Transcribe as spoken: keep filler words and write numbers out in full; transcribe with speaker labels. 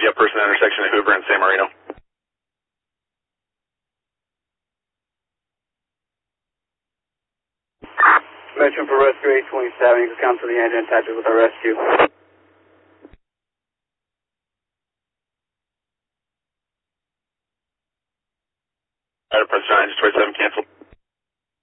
Speaker 1: got person at intersection of Hoover and San Marino.
Speaker 2: Metro for rescue eight twenty-seven, you can come to the engine and touch it with our rescue.
Speaker 1: Alright, press nine, just twenty-seven, cancel.